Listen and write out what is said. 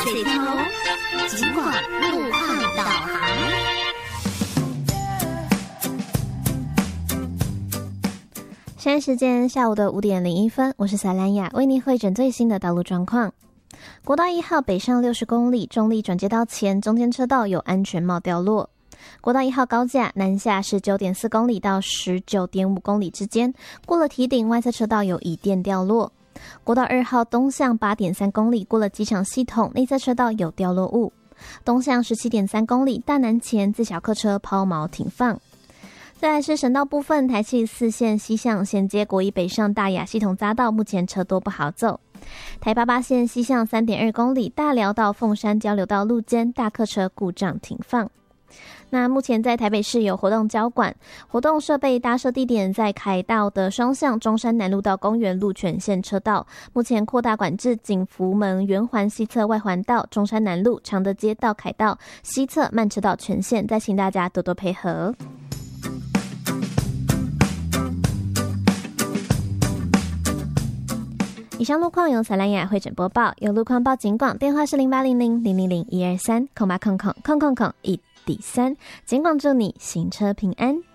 水头，尽管路况导航。 现在时间下午的5点01分，我是萨兰雅，为您汇整最新的道路状况。国道1号北上60公里，中立转接道前中间车道有安全帽掉落。国道1号高架南下19.4公里到19.5公里之间，过了堤顶外侧车道有椅垫掉落。国道2号东向8.3公里，过了机场系统内侧车道有掉落物。东向17.3公里大南前自小客车抛锚停放。再来是省道部分，台七4线西向衔接国一北上大雅系统匝道，目前车多不好走。台88线西向3.2公里大寮到凤山交流道路间，大客车故障停放。那目前在台北市有活动交管，活动设备搭设地点在凯道的双向中山南路到公园路全线车道，目前扩大管制景福门圆环西侧外环道、中山南路、常德街到凯道西侧慢车道全线，再请大家多多配合。以上路况由萨兰雅汇整播报，有路况报警广，电话是0800000123，08000001D3。警广祝你行车平安。